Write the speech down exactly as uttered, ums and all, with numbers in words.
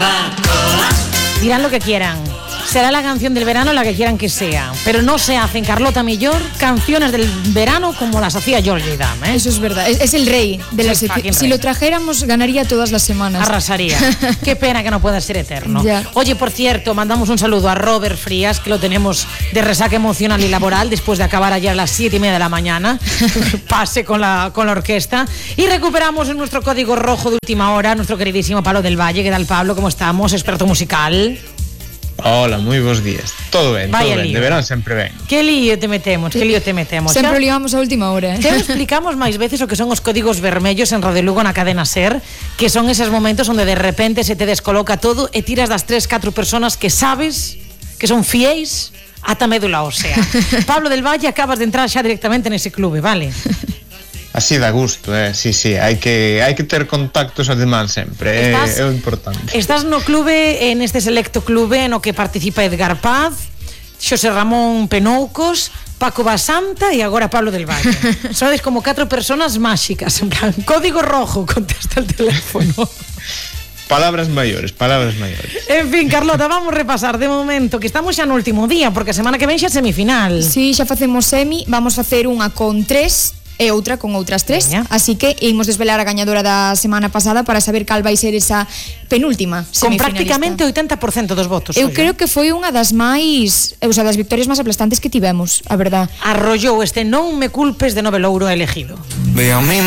Dirán lo que quieran. Será la canción del verano la que quieran que sea, pero no se hacen, Carlota Millor, canciones del verano como las hacía Georgie Dam, ¿eh? Eso es verdad, es, es el rey de la sección. Si lo trajéramos, ganaría todas las semanas. Arrasaría. Qué pena que no pueda ser eterno. Ya. Oye, por cierto, mandamos un saludo a Robert Frías, que lo tenemos de resaca emocional y laboral después de acabar ayer a las siete y media de la mañana. Pase con la, con la orquesta. Y recuperamos en nuestro código rojo de última hora nuestro queridísimo Pablo del Valle. ¿Qué tal, Pablo? ¿Cómo estamos? Experto musical. Hola, moi bons días. Todo ben, Vaya todo ben, lío. de verán sempre ben. Que lío te metemos, que lío te metemos. Sempre Xa- o ligamos a última hora. Te explicamos máis veces o que son os códigos vermellos en Radio Lugo na cadena SER, que son eses momentos onde de repente se te descoloca todo e tiras das tres, catro personas que sabes que son fiéis ata médula ósea. Pablo del Valle, acabas de entrar xa directamente nese clube, vale? Así dá gusto, eh? Sí, sí, hai que hai que ter contactos además sempre, Estás- é, é o importante. Estás no clube, en este selecto clube no que participa Edgar Paz, Xosé Ramón Penoucos, Paco Basanta e agora Pablo del Valle. Sodes como catro personas máxicas, en plan, código rojo, contesta el teléfono. Palabras maiores, palabras maiores. En fin, Carlota, vamos repasar de momento que estamos xa no último día, porque a semana que ven xa semifinal. Si xa facemos semi, vamos facer unha con tres e outra con outras tres. Veña. Así que imos desvelar a gañadora da semana pasada para saber cal vai ser esa penúltima Con semifinalista. prácticamente oitenta por ciento dos votos. Eu oye. creo que foi unha das máis, o sea, das victorias máis aplastantes que tivemos, a verdad. Arrollou este Non me culpes de Novelouro elegido. Ve a mí